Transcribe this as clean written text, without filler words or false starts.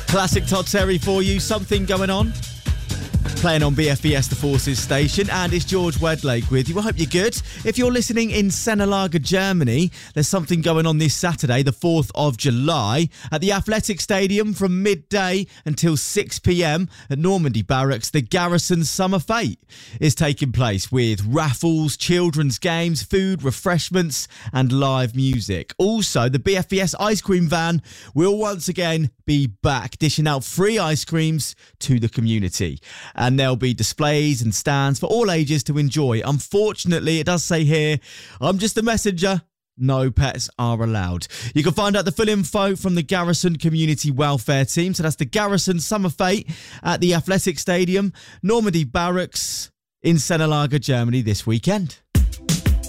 Classic Todd Terry for you. Something going on. Playing on BFBS The Forces station, and it's George Wedlake with you. I hope you're good. If you're listening in Sennelager, Germany, there's something going on this Saturday, the 4th of July, at the Athletic Stadium from midday until 6 p.m. at Normandy Barracks. The Garrison Summer Fete is taking place with raffles, children's games, food, refreshments, and live music. Also, the BFBS ice cream van will once again be back, dishing out free ice creams to the community. And there'll be displays and stands for all ages to enjoy. Unfortunately, it does say here, I'm just a messenger. No pets are allowed. You can find out the full info from the Garrison Community Welfare Team. So that's the Garrison Summer Fete at the Athletic Stadium, Normandy Barracks in Sennelager, Germany this weekend.